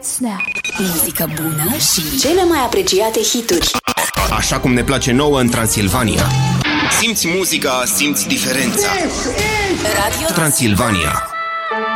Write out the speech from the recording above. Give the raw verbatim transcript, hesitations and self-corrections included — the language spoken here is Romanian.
Snap. Muzică bună și cele mai apreciate hituri. Așa cum ne place nouă în Transilvania. Simți muzica, simți diferența. Radio Transilvania.